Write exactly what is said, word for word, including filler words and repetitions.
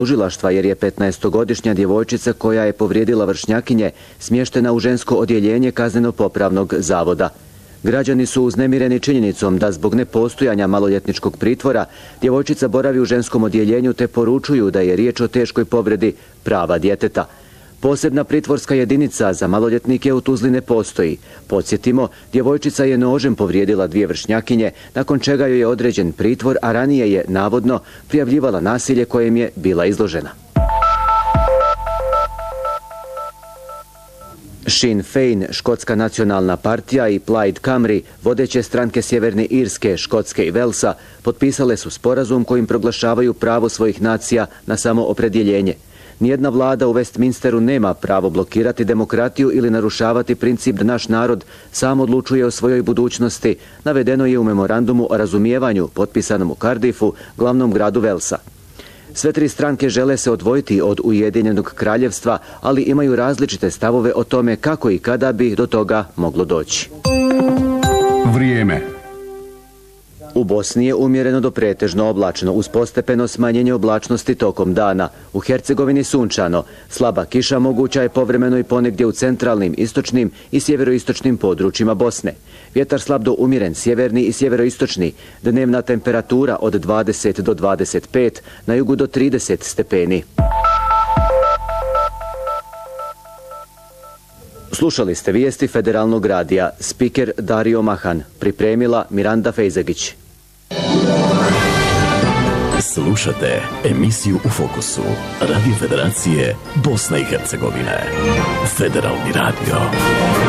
tužilaštva jer je petnaestogodišnja djevojčica koja je povrijedila vršnjakinje smještena u žensko odjeljenje kazneno-popravnog zavoda. Građani su uznemireni činjenicom da zbog nepostojanja maloljetničkog pritvora djevojčica boravi u ženskom odjeljenju te poručuju da je riječ o teškoj povredi prava djeteta. Posebna pritvorska jedinica za maloljetnike u Tuzli ne postoji. Podsjetimo, djevojčica je nožem povrijedila dvije vršnjakinje, nakon čega joj je određen pritvor, a ranije je, navodno, prijavljivala nasilje kojem je bila izložena. Sinn Féin, škotska nacionalna partija, i Plaid Cymru, vodeće stranke Sjeverne Irske, Škotske i Velsa, potpisale su sporazum kojim proglašavaju pravo svojih nacija na samoopredjeljenje. Nijedna vlada u Westminsteru nema pravo blokirati demokratiju ili narušavati princip da naš narod sam odlučuje o svojoj budućnosti, navedeno je u memorandumu o razumijevanju potpisanom u Cardiffu, glavnom gradu Velsa. Sve tri stranke žele se odvojiti od Ujedinjenog kraljevstva, ali imaju različite stavove o tome kako i kada bi do toga moglo doći. Vrijeme. U Bosni je umjereno do pretežno oblačno, uz postepeno smanjenje oblačnosti tokom dana. U Hercegovini sunčano. Slaba kiša moguća je povremeno i ponegdje u centralnim, istočnim i sjeveroistočnim područjima Bosne. Vjetar slab do umjeren, sjeverni i sjeveroistočni. Dnevna temperatura od dvadeset do dvadeset pet, na jugu do trideset stepeni. Slušali ste vijesti Federalnog radija. Spiker Dario Mahan. Pripremila Miranda Fejzagić. Slušate emisiju U fokusu Radio Federacije Bosne i Hercegovine. Federalni radio.